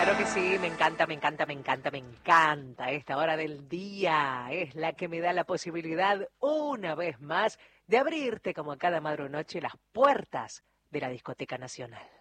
Claro que sí, me encanta, me encanta, me encanta, me encanta. Esta hora del día es la que me da la posibilidad, una vez más, de abrirte como a cada madrunoche las puertas de la Discoteca Nacional.